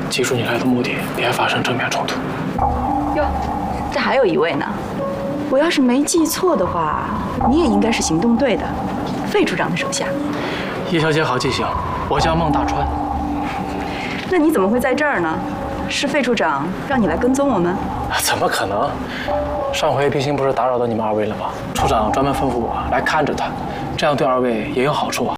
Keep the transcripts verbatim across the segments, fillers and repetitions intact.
记住你来的目的，别发生正面冲突。 哟，这还有一位呢。我要是没记错的话，你也应该是行动队的，费处长的手下。 叶小姐好记性，我叫孟大川。 那你怎么会在这儿呢？是费处长让你来跟踪我们？ 怎么可能？上回毕竟不是打扰到你们二位了吗？处长专门吩咐我来看着他，这样对二位也有好处啊。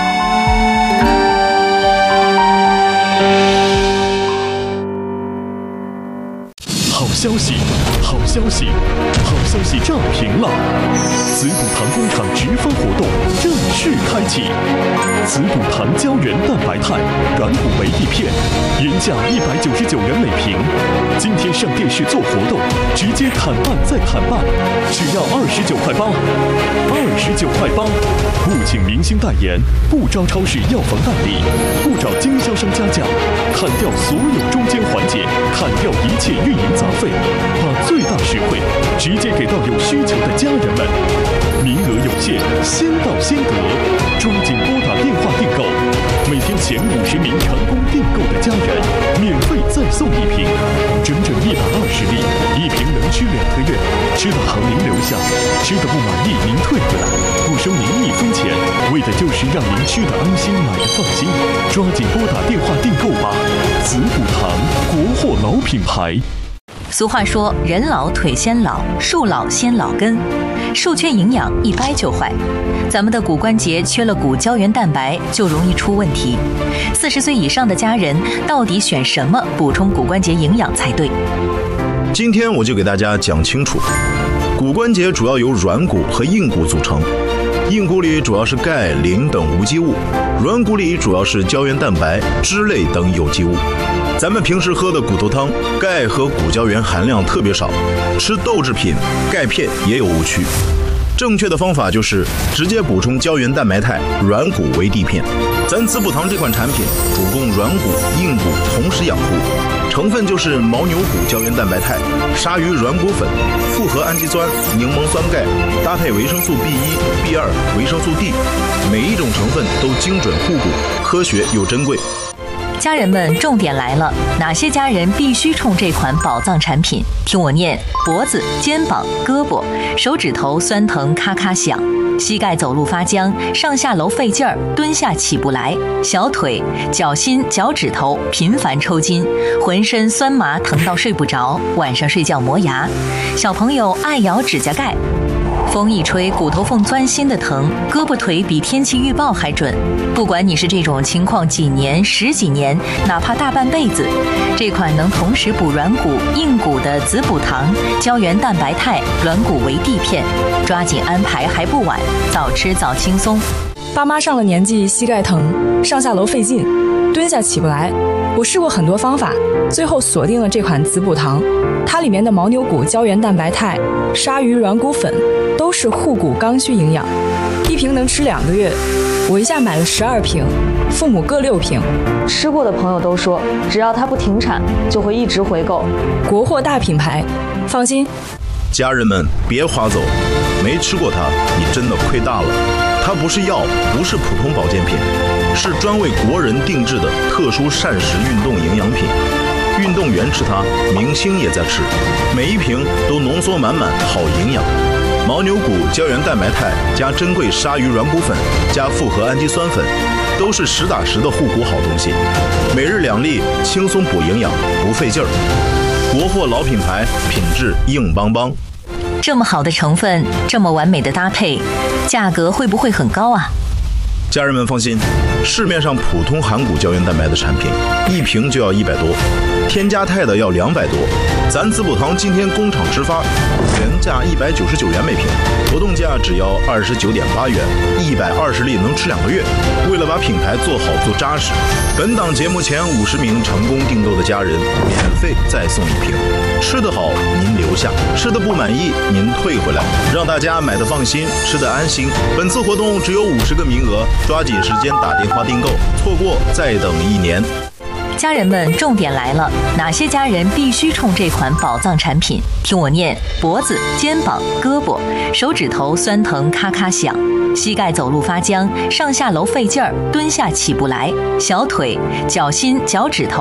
好消息，好消息，好消息炸屏了！紫补堂工厂直发活动正式开启，紫补堂胶原蛋白肽软骨维 D 片，原价一百九十九元每瓶，今天上电视做活动，直接砍半再砍半，只要二十九块八，二十九块八，不请明星代言，不招超市药房代理，不找经销商加价，砍掉所有中间环节，砍掉一切运营杂费，把最大实惠直接给到有需求的家人们。名额有限，先到先得，抓紧拨打电话订购。每天前五十名成功订购的家人，免费再送一瓶，整整一百二十粒，一瓶能吃两个月。吃的好您留下，吃的不满意您退回来，不收您一分钱，为的就是让您吃的安心，买的放心。抓紧拨打电话订购吧！紫补堂，国货老品牌。 俗话说，人老腿先老，树老先老根，树缺营养一掰就坏。咱们的骨关节缺了骨胶原蛋白，就容易出问题。四十岁以上的家人到底选什么补充骨关节营养才对？ 今天我就给大家讲清楚，骨关节主要由软骨和硬骨组成，硬骨里主要是钙、磷等无机物，软骨里主要是胶原蛋白、脂类等有机物。咱们平时喝的骨头汤，钙和骨胶原含量特别少，吃豆制品、钙片也有误区。正确的方法就是直接补充胶原蛋白肽软骨维 D 片。咱紫补堂这款产品主攻软骨、硬骨同时养护，成分就是牦牛骨胶原蛋白肽、鲨鱼软骨粉、复合氨基酸、柠檬酸钙，搭配维生素 B 一、B 二、维生素 D， 每一种成分都精准护骨，科学又珍贵。 家人们，重点来了，哪些家人必须冲这款宝藏产品？听我念：脖子、肩膀、胳膊、手指头酸疼咔咔响，膝盖走路发僵，上下楼费劲儿，蹲下起不来，小腿、脚心、脚趾头频繁抽筋，浑身酸麻疼到睡不着，晚上睡觉磨牙，小朋友爱咬指甲盖。风一吹，骨头缝钻心的疼，胳膊腿比天气预报还准。不管你是这种情况几年、十几年，哪怕大半辈子，这款能同时补软骨、硬骨的紫补堂胶原蛋白肽软骨维 D 片，抓紧安排还不晚，早吃早轻松。 爸妈上了年纪，膝盖疼，上下楼费劲，蹲下起不来。我试过很多方法，最后锁定了这款紫补堂。它里面的牦牛骨胶原蛋白肽、鲨鱼软骨粉都是护骨刚需营养，一瓶能吃两个月。我一下买了十二瓶，父母各六瓶。 吃过的朋友都说，只要它不停产，就会一直回购。 国货大品牌，放心。 家人们别划走，没吃过它，你真的亏大了。它不是药，不是普通保健品，是专为国人定制的特殊膳食运动营养品。运动员吃它，明星也在吃，每一瓶都浓缩满满好营养。牦牛骨胶原蛋白肽加珍贵鲨鱼软骨粉加复合氨基酸粉，都是实打实的护骨好东西。每日两粒，轻松补营养，不费劲儿。国货老品牌，品质硬邦邦。 这么好的成分，这么完美的搭配，价格会不会很高啊？ 家人们放心，市面上普通含骨胶原蛋白的产品，一瓶就要一百多，添加肽的要两百多。咱紫补堂今天工厂直发，原价一百九十九元每瓶，活动价只要二十九点八元，一百二十粒能吃两个月。为了把品牌做好做扎实，本档节目前五十名成功订购的家人，免费再送一瓶。吃得好您留下，吃得不满意您退回来，让大家买得放心，吃得安心。本次活动只有五十个名额，抓紧时间打电话订购，错过再等一年。 家人们，重点来了，哪些家人必须冲这款宝藏产品？听我念：脖子、肩膀、胳膊、手指头酸疼咔咔响，膝盖走路发僵，上下楼费劲儿，蹲下起不来，小腿、脚心、脚趾头